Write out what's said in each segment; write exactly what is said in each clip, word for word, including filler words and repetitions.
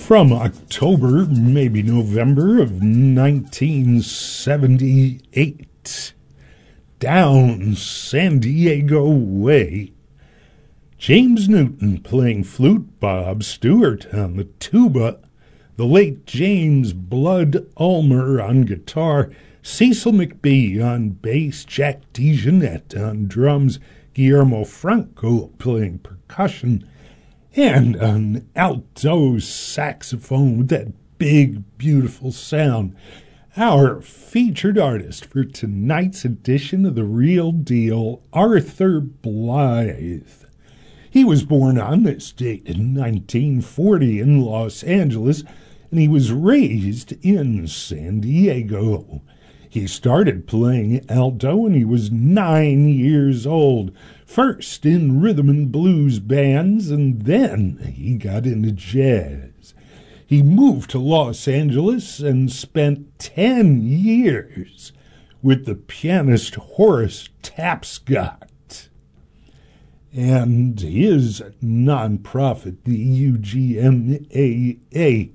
From October, maybe November of nineteen seventy-eight, down San Diego way, James Newton playing flute, Bob Stewart on the tuba, the late James Blood Ulmer on guitar, Cecil McBee on bass, Jack DeJohnette on drums, Guillermo Franco playing percussion, and an alto saxophone with that big, beautiful sound. Our featured artist for tonight's edition of The Real Deal, Arthur Blythe. He was born on this date in nineteen forty in Los Angeles, and he was raised in San Diego. He started playing alto when he was nine years old, first in rhythm and blues bands, and then he got into jazz. He moved to Los Angeles and spent ten years with the pianist Horace Tapscott. And his nonprofit, the U G M A A,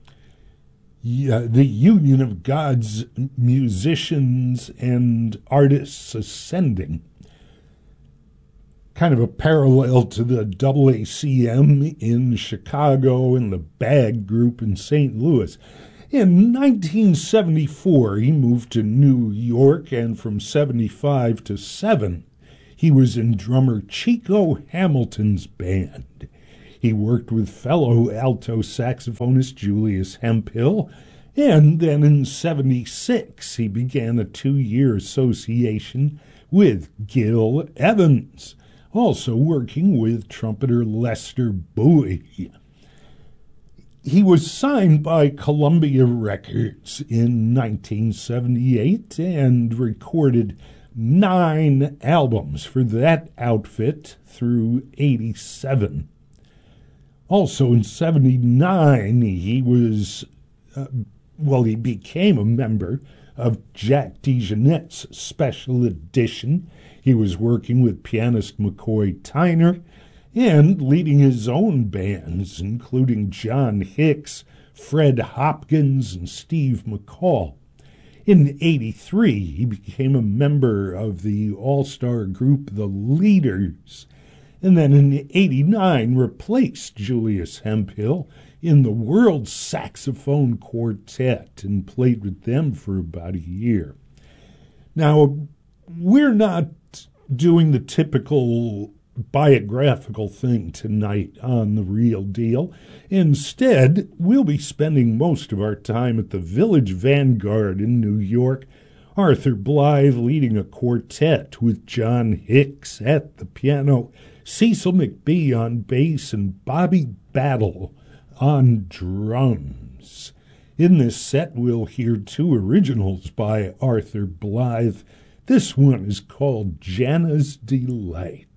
Yeah, the Union of God's Musicians and Artists Ascending, kind of a parallel to the A A C M in Chicago and the Bag Group in Saint Louis. In nineteen seventy-four, he moved to New York, and from seventy-five to seven, he was in drummer Chico Hamilton's band. He worked with fellow alto saxophonist Julius Hemphill, and then in seventy-six he began a two-year association with Gil Evans, also working with trumpeter Lester Bowie. He was signed by Columbia Records in nineteen seventy-eight and recorded nine albums for that outfit through eighty-seven. Also in seventy-nine, he was, uh, well, he became a member of Jack DeJohnette's Special Edition. He was working with pianist McCoy Tyner and leading his own bands, including John Hicks, Fred Hopkins, and Steve McCall. In eighty-three, he became a member of the all-star group The Leaders, and then in eighty-nine replaced Julius Hemphill in the World Saxophone Quartet and played with them for about a year. Now, we're not doing the typical biographical thing tonight on The Real Deal. Instead, we'll be spending most of our time at the Village Vanguard in New York, Arthur Blythe leading a quartet with John Hicks at the piano, Cecil McBee on bass, and Bobby Battle on drums. In this set, we'll hear two originals by Arthur Blythe. This one is called Jana's Delight.